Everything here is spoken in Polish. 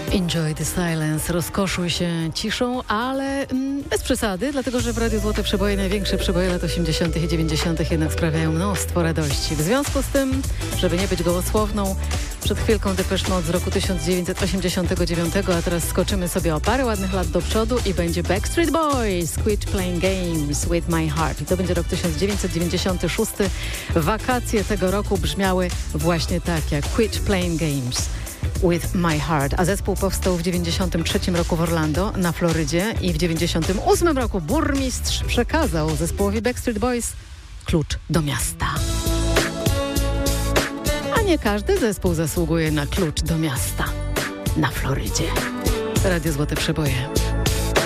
Enjoy the silence, rozkoszuj się ciszą, ale bez przesady, dlatego że w Radiu Złote Przeboje największe przeboje lat 80. i 90. jednak sprawiają mnóstwo radości. W związku z tym, żeby nie być gołosłowną, przed chwilką Depeche Mode z roku 1989, a teraz skoczymy sobie o parę ładnych lat do przodu i będzie Backstreet Boys, Quit Playing Games with My Heart. I to będzie rok 1996. Wakacje tego roku brzmiały właśnie tak jak Quit Playing Games with My Heart, a zespół powstał w 93 roku w Orlando na Florydzie i w 98 roku burmistrz przekazał zespołowi Backstreet Boys klucz do miasta. A nie każdy zespół zasługuje na klucz do miasta na Florydzie. Radio Złote Przeboje.